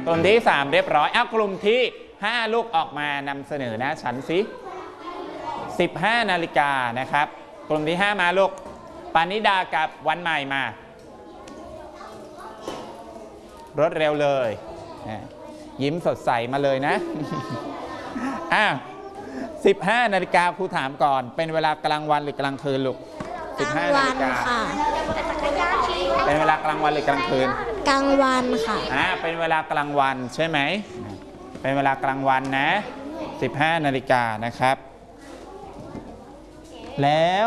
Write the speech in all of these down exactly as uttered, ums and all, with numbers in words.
กลุ่มที่สามเรียบร้อยเอากลุ่มที่ห้าลูกออกมานำเสนอนะฉันสิสิบห้านาฬิกานะครับกลุ่มที่ห้ามาลูกปานิดากับวันใหม่มารวดเร็วเลยยิ้มสดใสมาเลยนะอ้าวสิบห้านาฬิกาครูถามก่อนเป็นเวลากลางวันหรือกลางคืนลูกสิบห้านาฬิกาเป็นเวลากลางวันหรือกลางคืนกลางวันค่ะอ่าเป็นเวลากลางวันใช่ไหมเป็นเวลากลางวันนะสิบห้านาฬิกานะครับแล้ว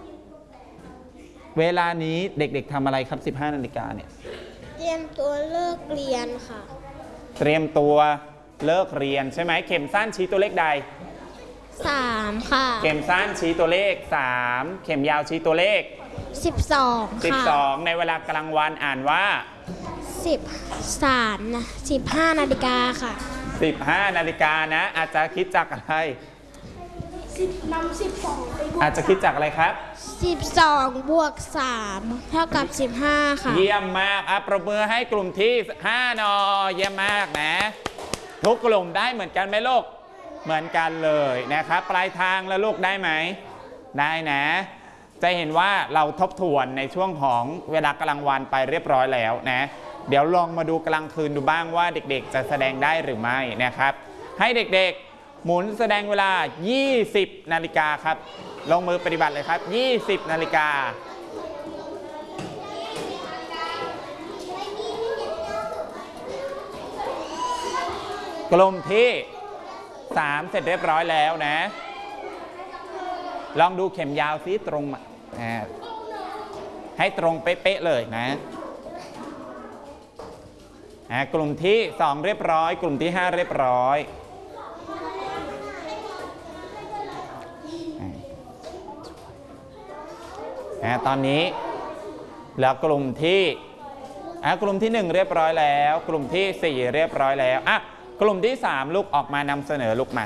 เวลานี้เด็กๆทำอะไรครับสิบห้านาฬิกาเนี่ยเตรียมตัวเลิกเรียนค่ะเตรียมตัวเลิกเรียนใช่ไหมเข็มสั้นชี้ตัวเลขใดสามค่ะเข็มสั้นชี้ตัวเลขสามเข็มยาวชี้ตัวเลขสิบสองค่ะสิบสองในเวลากลางวันอ่านว่าสิบสามนะสิบห้านาฬิกาค่ะสิบห้านาฬิกานะอาจจะคิดจากอะไรสิบนำสิบสองไปบวกอาจจะคิดจากอะไรครับสิบสองบวกสามเท่ากับสิบห้าค่ะเยี่ยมมากอ่ะปรบมือให้กลุ่มที่ห้าหน่อยเยี่ยมมากนะทุกกลุ่มได้เหมือนกันไหมลูกเหมือนกันเลยนะครับปลายทางแล้วลูกได้ไหมได้นะจะเห็นว่าเราทบทวนในช่วงของเวลากลางวันไปเรียบร้อยแล้วนะเดี๋ยวลองมาดูกลางคืนดูบ้างว่าเด็กๆจะแสดงได้หรือไม่นะครับให้เด็กๆหมุนแสดงเวลายี่สิบนาฬิกาครับลงมือปฏิบัติเลยครับยี่สิบนาฬิกากลุ่มที่สามเสร็จเรียบร้อยแล้วนะลองดูเข็มยาวซิตรงให้ตรงเป๊ะๆเลยนะกลุ่มที่สองเรียบร้อยกลุ่มที่ห้าเรียบร้อยตอนนี้เหลือกลุ่มที่กลุ่มที่หนึ่งเรียบร้อยแล้วกลุ่มที่สี่เรียบร้อยแล้วอ่ะกลุ่มที่สามลูกออกมานำเสนอลูกมา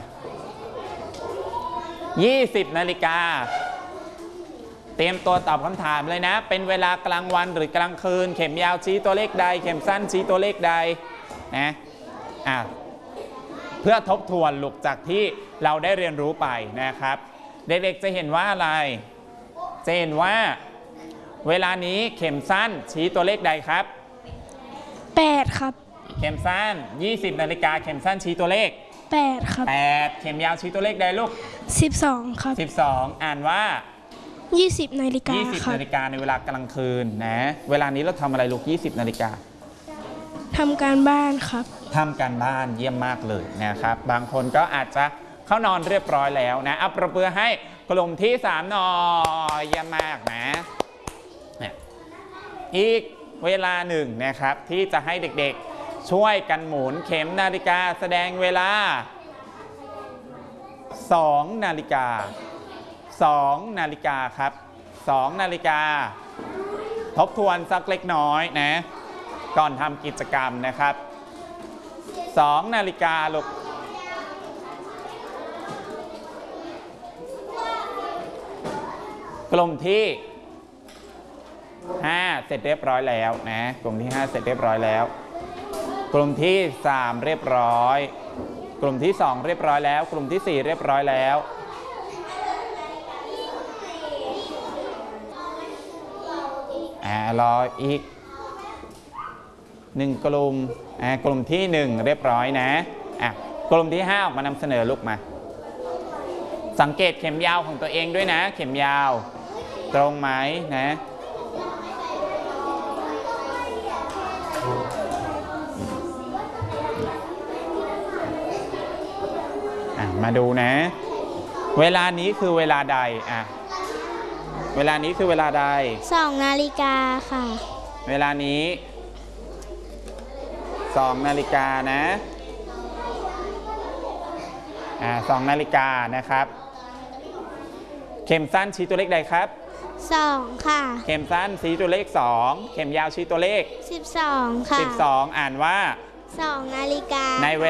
ยี่สิบนาฬิกาเตรียมตัวตอบคำถามเลยนะเป็นเวลากลางวันหรือกลางคืนเข็มยาวชี้ตัวเลขใดเข็มสั้นชี้ตัวเลขใดนะอ่ะเพื่อทบทวนลูกจากที่เราได้เรียนรู้ไปนะครับเด็กๆจะเห็นว่าอะไรจะเห็นว่าเวลานี้เข็มสั้นชี้ตัวเลขใดครับแปดครับเข็มสั้นยี่สิบนาฬิกาเข็มสั้นชี้ตัวเลขแปดครับแปดเข็มยาวชี้ตัวเลขใดลูกสิบสองครับสิบสองอ่านว่ายี่สิบนาฬิกายี่สิบนาฬิกาในเวลากลางคืนนะเวลานี้เราทำอะไรลูกยี่สิบนาฬิกาทำการบ้านครับทำการบ้านเยี่ยมมากเลยนะครับบางคนก็อาจจะเข้านอนเรียบร้อยแล้วนะอัปรบมือให้กลุ่มที่สามหน่อยเยี่ยมมากนะอีกเวลาหนึ่งนะครับที่จะให้เด็กๆช่วยกันหมุนเข็มนาฬิกาแสดงเวลาสองนาฬิกาสองนาฬิกาครับสองนาฬิกาทบทวนสักเล็กน้อยนะก่อนทำกิจกรรมนะครับสองนาฬิกาลูกกลุ่มที่ห้าเสร็จเรียบร้อยแล้วนะกลุ่มที่ห้าเสร็จเรียบร้อยแล้วกลุ่มที่สามเรียบร้อยกลุ่มที่สองเรียบร้อยแล้วกลุ่มที่สี่เรียบร้อยแล้วอ่ารออีกหนึ่งกลุ่มอ่ากลุ่มที่หนึ่งเรียบร้อยนะอ่ะกลุ่มที่ห้าออกมานำเสนอลูกมาสังเกตเข็มยาวของตัวเองด้วยนะเข็มยาวตรงไหมนะมาดูนะเวลานี้คือเวลาใดอ่ะเวลานี้คือเวลาใดสองนาฬิกาค่ะเวลานี้สองนาฬิกานะอ่าสองนาฬิกานะครับเข็มสั้นชี้ตัวเลขใดครับสองค่ะเข็มสั้นชี้ตัวเลขสองเข็มยาวชี้ตัวเลขสิบสองค่ะสิบสองอ่านว่าสองนาฬิกาในเว